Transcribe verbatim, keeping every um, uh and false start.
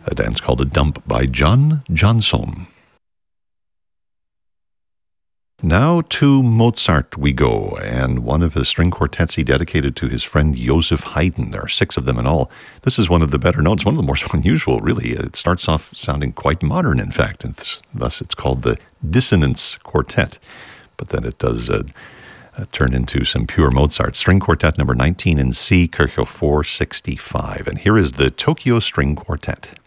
a dance called a dump by John Johnson. Now to Mozart we go, and one of the string quartets he dedicated to his friend Joseph Haydn. There are six of them in all. This is one of the better known. It's one of the more unusual, really. It starts off sounding quite modern, in fact, and thus it's called the Dissonance Quartet. But then it does uh, uh, turn into some pure Mozart. String Quartet number nineteen in C, Kirchhoff four sixty-five. And here is the Tokyo String Quartet.